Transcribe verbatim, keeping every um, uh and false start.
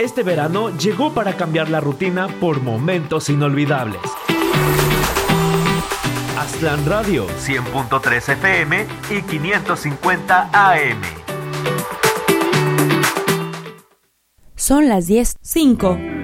Este verano llegó para cambiar la rutina por momentos inolvidables. Aztlán Radio, cien punto tres F M y quinientos cincuenta A M. Son las diez cinco.